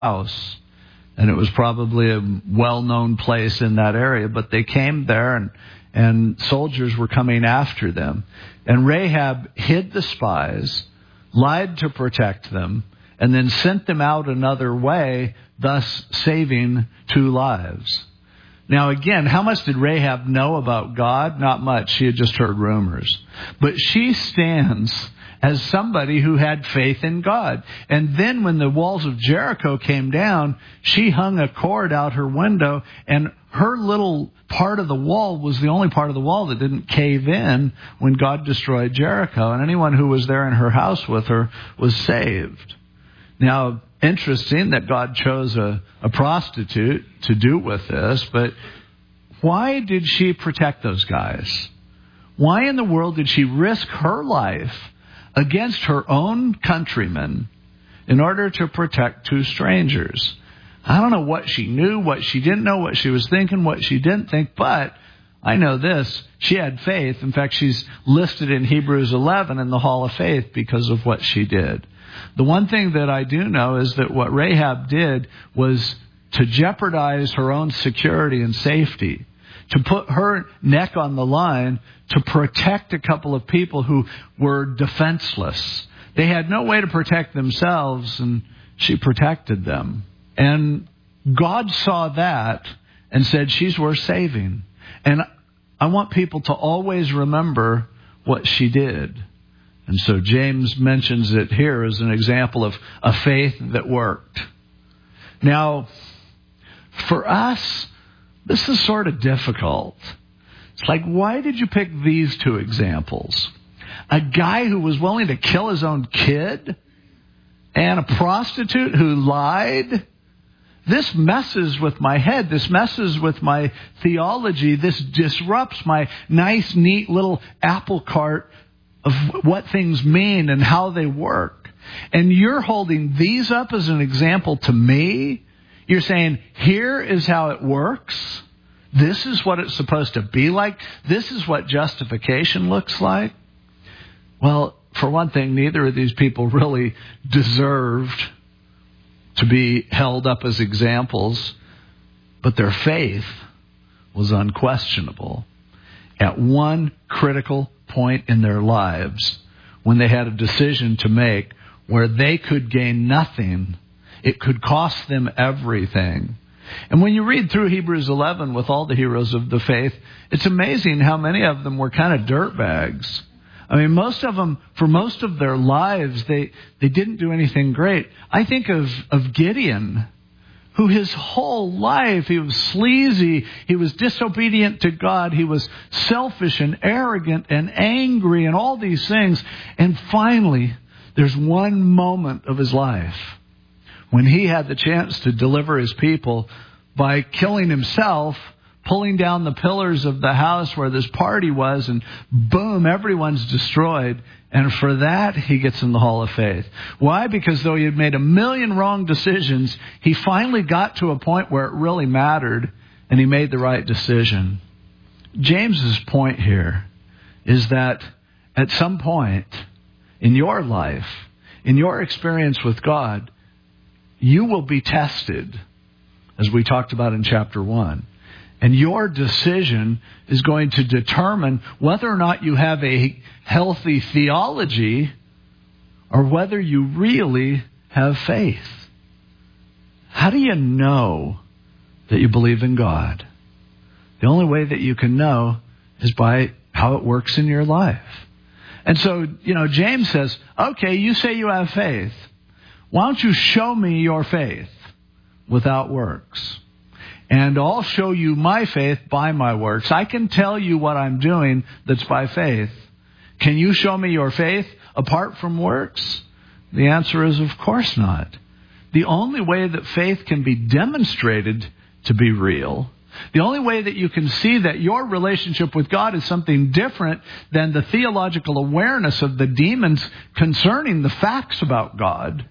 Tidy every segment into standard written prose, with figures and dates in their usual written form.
house. And it was probably a well-known place in that area. But they came there, and soldiers were coming after them. And Rahab hid the spies, lied to protect them, and then sent them out another way, thus saving 2 lives. Now again, how much did Rahab know about God? Not much. She had just heard rumors. But she stands as somebody who had faith in God. And then when the walls of Jericho came down, she hung a cord out her window, and her little part of the wall was the only part of the wall that didn't cave in when God destroyed Jericho. And anyone who was there in her house with her was saved. Now, interesting that God chose a prostitute to do with this, but why did she protect those guys? Why in the world did she risk her life against her own countrymen in order to protect 2 strangers? I don't know what she knew, what she didn't know, what she was thinking, what she didn't think, but I know this. She had faith. In fact, she's listed in Hebrews 11 in the Hall of Faith because of what she did. The one thing that I do know is that what Rahab did was to jeopardize her own security and safety, to put her neck on the line to protect a couple of people who were defenseless. They had no way to protect themselves, and she protected them. And God saw that and said, she's worth saving. And I want people to always remember what she did. And so James mentions it here as an example of a faith that worked. Now, for us, this is sort of difficult. It's like, why did you pick these 2 examples? A guy who was willing to kill his own kid and a prostitute who lied? This messes with my head. This messes with my theology. This disrupts my nice, neat little apple cart of what things mean and how they work. And you're holding these up as an example to me. You're saying, here is how it works. This is what it's supposed to be like. This is what justification looks like. Well, for one thing, neither of these people really deserved to be held up as examples, but their faith was unquestionable. At one critical point in their lives, when they had a decision to make where they could gain nothing, it could cost them everything. And when you read through Hebrews 11 with all the heroes of the faith, it's amazing how many of them were kind of dirtbags. I mean, most of them, for most of their lives, they didn't do anything great. I think of Gideon, who his whole life, he was sleazy, he was disobedient to God, he was selfish and arrogant and angry and all these things. And finally, there's one moment of his life when he had the chance to deliver his people by killing himself, pulling down the pillars of the house where this party was, and boom, everyone's destroyed. And for that, he gets in the Hall of Faith. Why? Because though he had made 1,000,000 wrong decisions, he finally got to a point where it really mattered, and he made the right decision. James's point here is that at some point in your life, in your experience with God, you will be tested, as we talked about in chapter 1. And your decision is going to determine whether or not you have a healthy theology or whether you really have faith. How do you know that you believe in God? The only way that you can know is by how it works in your life. And so, James says, okay, you say you have faith. Why don't you show me your faith without works? And I'll show you my faith by my works. I can tell you what I'm doing that's by faith. Can you show me your faith apart from works? The answer is, of course not. The only way that faith can be demonstrated to be real, the only way that you can see that your relationship with God is something different than the theological awareness of the demons concerning the facts about God,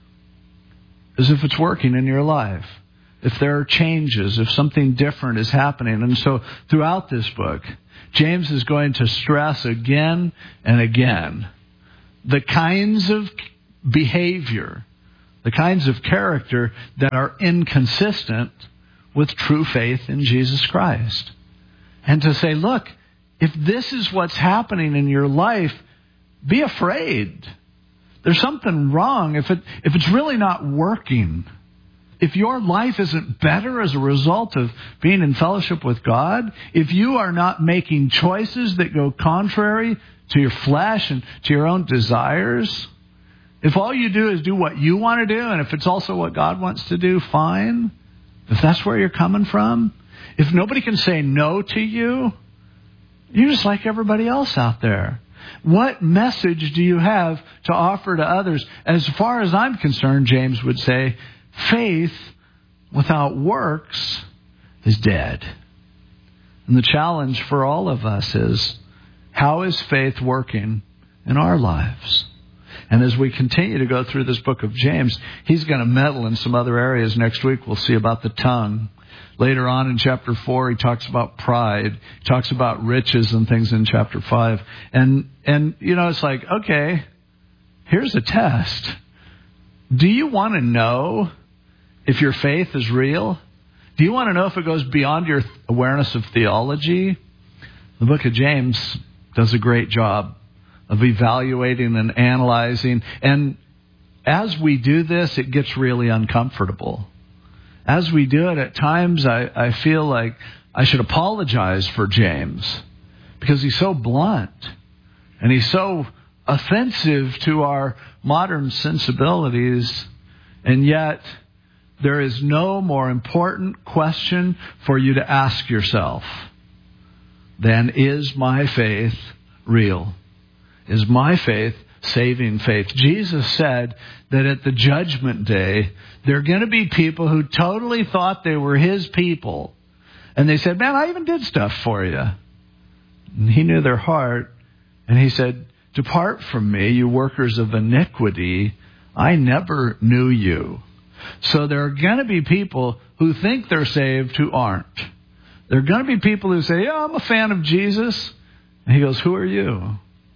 is if it's working in your life. If there are changes, if something different is happening. And so throughout this book, James is going to stress again and again the kinds of behavior the kinds of character that are inconsistent with true faith in Jesus Christ. And to say, look, if this is what's happening in your life, be afraid. There's something wrong. If it's really not working, if your life isn't better as a result of being in fellowship with God, if you are not making choices that go contrary to your flesh and to your own desires, if all you do is do what you want to do, and if it's also what God wants to do, fine. If that's where you're coming from, if nobody can say no to you, you're just like everybody else out there. What message do you have to offer to others? As far as I'm concerned, James would say, faith without works is dead. And the challenge for all of us is, how is faith working in our lives? And as we continue to go through this book of James, he's going to meddle in some other areas. Next week we'll see about the tongue. Later on in chapter 4, he talks about pride. He talks about riches and things in chapter 5. And it's like, okay, here's a test. Do you want to know if your faith is real? Do you want to know if it goes beyond your awareness of theology? The book of James does a great job of evaluating and analyzing. And as we do this, it gets really uncomfortable. As we do it, at times I feel like I should apologize for James, because he's so blunt and he's so offensive to our modern sensibilities. And yet, there is no more important question for you to ask yourself than, is my faith real? Is my faith saving faith? Jesus said that at the judgment day, there are going to be people who totally thought they were his people. And they said, man, I even did stuff for you. And he knew their heart. And he said, depart from me, you workers of iniquity. I never knew you. So there are going to be people who think they're saved who aren't. There are going to be people who say, yeah, I'm a fan of Jesus. And he goes, who are you?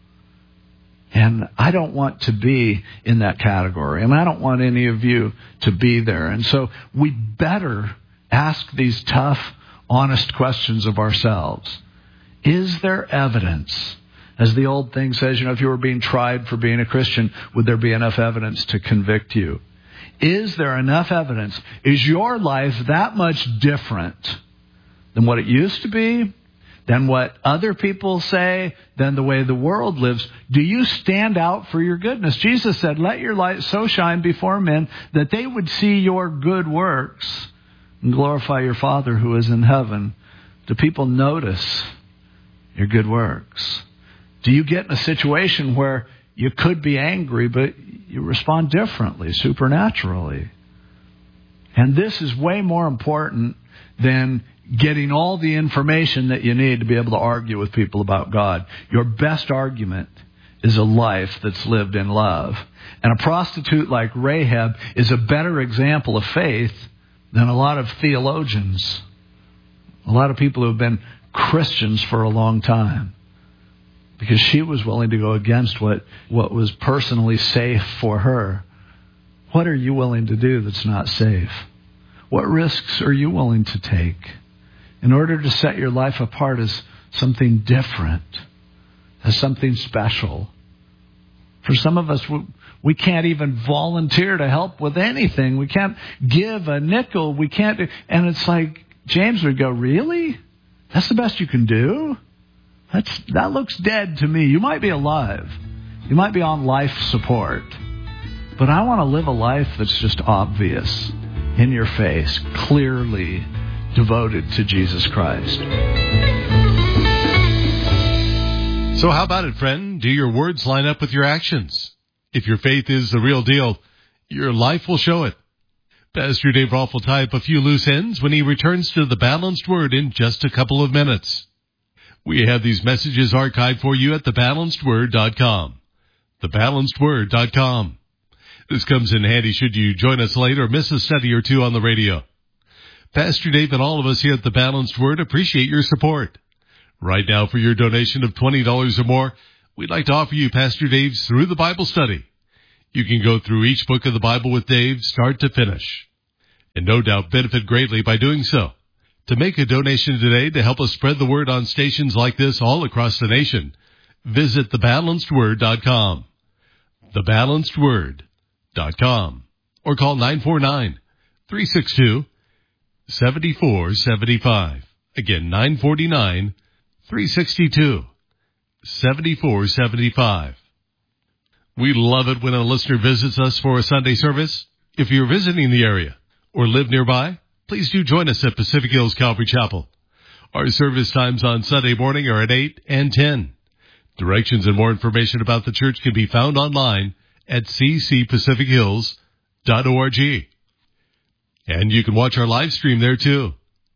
And I don't want to be in that category. And I don't want any of you to be there. And so we better ask these tough, honest questions of ourselves. Is there evidence? As the old thing says, if you were being tried for being a Christian, would there be enough evidence to convict you? Is there enough evidence? Is your life that much different than what it used to be? Than what other people say, than the way the world lives? Do you stand out for your goodness? Jesus said, let your light so shine before men that they would see your good works and glorify your Father who is in heaven. Do people notice your good works? Do you get in a situation where you could be angry, but you respond differently, supernaturally? And this is way more important than getting all the information that you need to be able to argue with people about God. Your best argument is a life that's lived in love. And a prostitute like Rahab is a better example of faith than a lot of theologians, a lot of people who have been Christians for a long time, because she was willing to go against what was personally safe for her. What are you willing to do that's not safe? What risks are you willing to take in order to set your life apart as something different, as something special? For some of us, we can't even volunteer to help with anything. We can't give a nickel. We can't do, and it's like James would go, really? That's the best you can do? That looks dead to me. You might be alive. You might be on life support. But I want to live a life that's just obvious, in your face, clearly devoted to Jesus Christ. So how about it, friend? Do your words line up with your actions? If your faith is the real deal, your life will show it. Pastor Dave Rolfe will tie up a few loose ends when he returns to the Balanced Word in just a couple of minutes. We have these messages archived for you at thebalancedword.com. Thebalancedword.com. This comes in handy should you join us late or miss a study or two on the radio. Pastor Dave and all of us here at The Balanced Word appreciate your support. Right now, for your donation of $20 or more, we'd like to offer you Pastor Dave's Through the Bible Study. You can go through each book of the Bible with Dave, start to finish, and no doubt benefit greatly by doing so. To make a donation today to help us spread the word on stations like this all across the nation, visit thebalancedword.com. Thebalancedword.com. Or call 949-362-7475. Again, 949-362-7475. We love it when a listener visits us for a Sunday service. If you're visiting the area or live nearby, please do join us at Pacific Hills Calvary Chapel. Our service times on Sunday morning are at 8 and 10. Directions and more information about the church can be found online at ccpacifichills.org. And you can watch our live stream there too,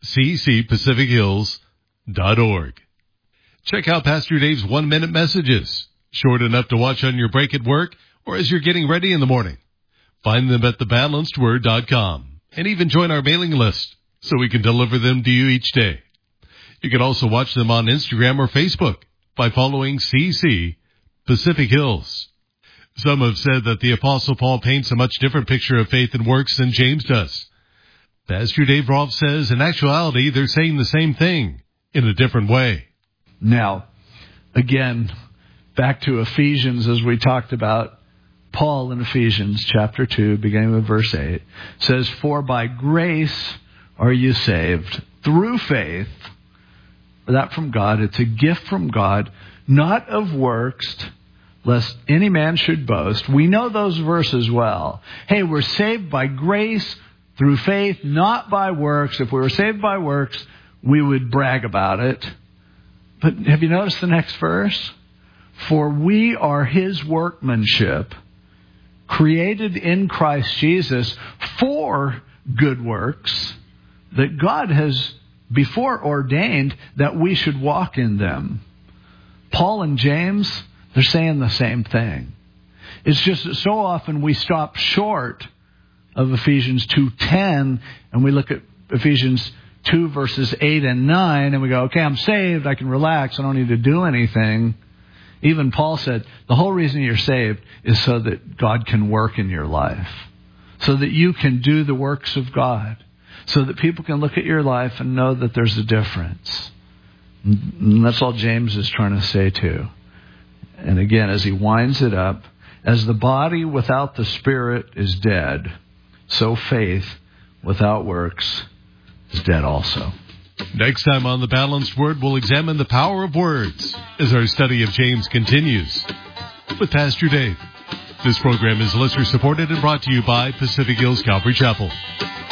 ccpacifichills.org. Check out Pastor Dave's 1-minute messages, short enough to watch on your break at work or as you're getting ready in the morning. Find them at thebalancedword.com and even join our mailing list so we can deliver them to you each day. You can also watch them on Instagram or Facebook by following CC Pacific Hills. Some have said that the Apostle Paul paints a much different picture of faith and works than James does. Pastor Dave Rolfe says, in actuality, they're saying the same thing in a different way. Now, again, back to Ephesians, as we talked about, Paul in Ephesians chapter 2, beginning with verse 8, says, "For by grace are you saved, through faith." That from God, it's a gift from God, not of works, lest any man should boast. We know those verses well. Hey, we're saved by grace, through faith, not by works. If we were saved by works, we would brag about it. But have you noticed the next verse? "For we are His workmanship, created in Christ Jesus for good works, that God has before ordained that we should walk in them." Paul and James, they're saying the same thing. It's just that so often we stop short of Ephesians 2:10 and we look at Ephesians 2 verses 8 and 9 and we go, okay, I'm saved, I can relax, I don't need to do anything. Even Paul said, the whole reason you're saved is so that God can work in your life, so that you can do the works of God, so that people can look at your life and know that there's a difference. And that's all James is trying to say too. And again, as he winds it up, as the body without the spirit is dead, so faith without works is dead also. Next time on The Balanced Word, we'll examine the power of words as our study of James continues with Pastor Dave. This program is listener supported and brought to you by Pacific Hills Calvary Chapel.